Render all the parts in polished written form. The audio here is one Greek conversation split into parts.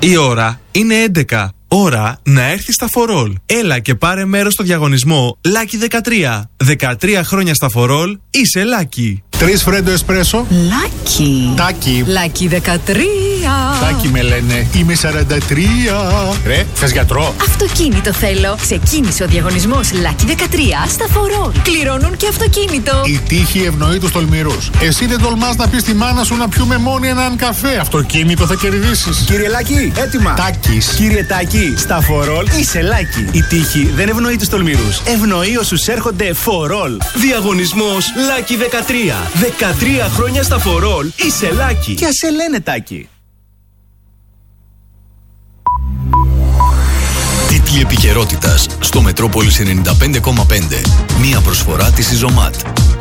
Η ώρα είναι 11. Ώρα να έρθεις στα For All. Έλα και πάρε μέρος στο διαγωνισμό Lucky 13. 13 χρόνια στα For All, είσαι Lucky. 3 φρέντο εσπρέσο. Lucky. Τάκι. Lucky 13. Τάκι με λένε. Είμαι 43. Ρε, θες γιατρό? Αυτοκίνητο θέλω. Ξεκίνησε ο διαγωνισμός Lucky 13 στα For All. Κληρώνουν και αυτοκίνητο. Η τύχη ευνοεί τους τολμηρούς. Εσύ δεν τολμάς να πεις στη μάνα σου να πιούμε μόνοι έναν καφέ. Αυτοκίνητο θα κερδίσεις. Κύριε Λάκη, έτοιμα. Τάκης. Κύριε Τάκη, στα For All είσαι Λάκη. Η τύχη δεν ευνοεί τους τολμηρούς. Ευνοεί όσους έρχονται For All. Διαγωνισμός Lucky 13. 13 χρόνια στα For All είσαι Λάκη. Και ας σε λένε Τάκη. Τίτλοι επικαιρότητας στο Μετρόπολης 95,5. Μία προσφορά της Ιζωμάτ.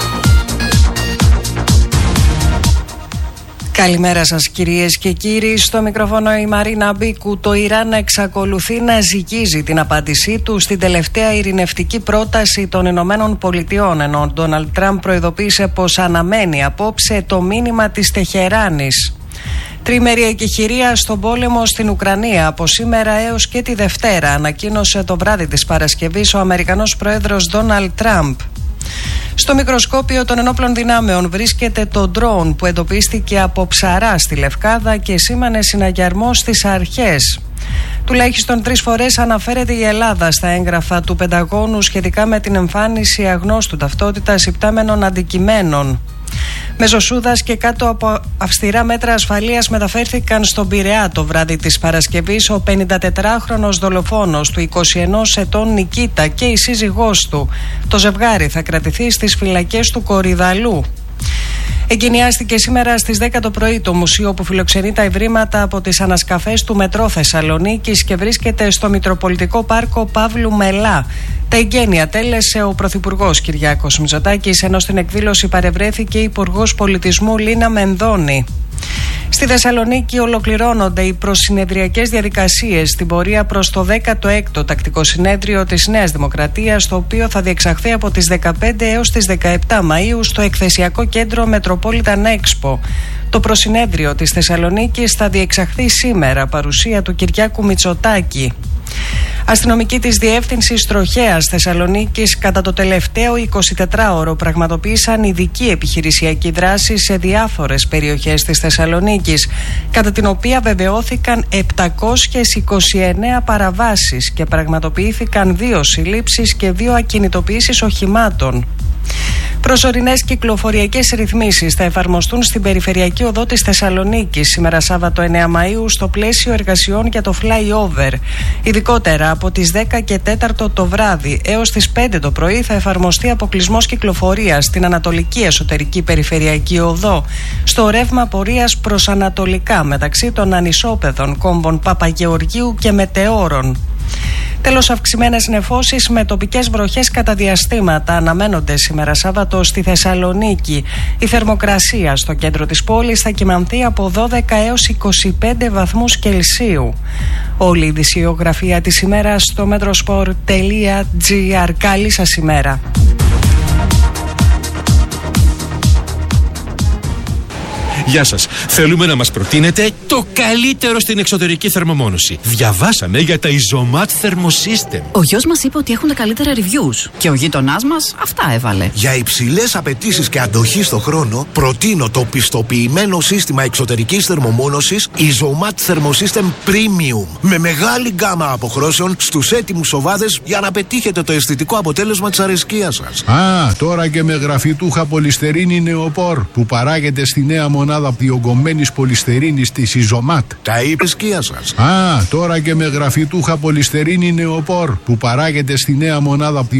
Καλημέρα σας κυρίες και κύριοι. Στο μικρόφωνο η Μαρίνα Μπίκου. Το Ιράν εξακολουθεί να ζυγίζει την απάντησή του στην τελευταία ειρηνευτική πρόταση των Ηνωμένων Πολιτειών, ενώ ο Ντόναλντ Τραμπ προειδοποίησε πως αναμένει απόψε το μήνυμα της Τεχεράνης. Τριμερή εκεχηρία στον πόλεμο στην Ουκρανία από σήμερα έως και τη Δευτέρα, ανακοίνωσε το βράδυ της Παρασκευής ο Αμερικανός πρόεδρος Ντόναλντ Τραμπ. Στο μικροσκόπιο των ενόπλων δυνάμεων βρίσκεται το ντρόουν που εντοπίστηκε από ψαρά στη Λευκάδα και σήμανε συναγερμό στις αρχές. Τουλάχιστον 3 φορές αναφέρεται η Ελλάδα στα έγγραφα του Πενταγώνου σχετικά με την εμφάνιση αγνώστου ταυτότητας υπτάμενων αντικειμένων. Μεζοσούδας και κάτω από αυστηρά μέτρα ασφαλείας μεταφέρθηκαν στον Πειραιά το βράδυ της Παρασκευής ο 54χρονος δολοφόνος του 21 ετών Νικίτα και η σύζυγός του. Το ζευγάρι θα κρατηθεί στις φυλακές του Κορυδαλού. Εγκαινιάστηκε σήμερα στις 10 το πρωί το μουσείο που φιλοξενεί τα ευρήματα από τις ανασκαφές του Μετρό Θεσσαλονίκης και βρίσκεται στο Μητροπολιτικό Πάρκο Παύλου Μελά. Τα εγγένεια τέλεσε ο Πρωθυπουργός Κυριάκος Μητσοτάκης, ενώ στην εκδήλωση παρευρέθηκε η Υπουργός Πολιτισμού Λίνα Μενδώνη. Στη Θεσσαλονίκη ολοκληρώνονται οι προσυνεδριακές διαδικασίες στην πορεία προς το 16ο τακτικό συνέδριο της Νέας Δημοκρατίας, το οποίο θα διεξαχθεί από τις 15 έως τις 17 Μαΐου στο εκθεσιακό κέντρο Metropolitan Expo. Το προσυνέδριο της Θεσσαλονίκης θα διεξαχθεί σήμερα, παρουσία του Κυριάκου Μητσοτάκη. Αστυνομικοί της Διεύθυνσης Τροχέας Θεσσαλονίκης κατά το τελευταίο 24ωρο πραγματοποίησαν ειδική επιχειρησιακή δράση σε διάφορες περιοχές της Θεσσαλονίκης, κατά την οποία βεβαιώθηκαν 729 παραβάσεις και πραγματοποιήθηκαν 2 συλλήψεις και 2 ακινητοποιήσεις οχημάτων. Προσωρινές κυκλοφοριακές ρυθμίσεις θα εφαρμοστούν στην περιφερειακή οδό της Θεσσαλονίκης σήμερα Σάββατο 9 Μαΐου στο πλαίσιο εργασιών για το flyover. Ειδικότερα από τις 10 και 4 το βράδυ έως τις 5 το πρωί θα εφαρμοστεί αποκλεισμός κυκλοφορίας στην ανατολική εσωτερική περιφερειακή οδό, στο ρεύμα πορείας προς ανατολικά μεταξύ των ανισόπεδων κόμβων Παπαγεωργίου και Μετεώρων. Τέλος, αυξημένες νεφώσεις με τοπικές βροχές κατά διαστήματα αναμένονται σήμερα Σάββατο στη Θεσσαλονίκη. Η θερμοκρασία στο κέντρο της πόλης θα κυμανθεί από 12 έως 25 βαθμούς Κελσίου. Όλη η ειδησιογραφία της ημέρας στο metrosport.gr. Καλή σας ημέρα. Γεια σας. Θέλουμε να μας προτείνετε το καλύτερο στην εξωτερική θερμομόνωση. Διαβάσαμε για τα Ιζωμάτ Thermosystem. Ο γιος μας είπε ότι έχουν τα καλύτερα reviews και ο γείτονάς μας αυτά έβαλε. Για υψηλές απαιτήσεις και αντοχή στο χρόνο, προτείνω το πιστοποιημένο σύστημα εξωτερικής θερμομόνωσης Ιζωμάτ Thermosystem Premium. Με μεγάλη γκάμα αποχρώσεων στους έτοιμους οβάδες για να πετύχετε το αισθητικό αποτέλεσμα της αρεσκίας σας. Τώρα και με γραφιτούχα πολυστερίνη νεοπόρ που παράγεται στη νέα μονάδα διογκωμένης πολυστερίνης της Ιζωμάτ. Τα είπε σκία σας. Τώρα και με γραφιτούχα πολυστερίνη νεοπόρ που παράγεται στη νέα μονάδα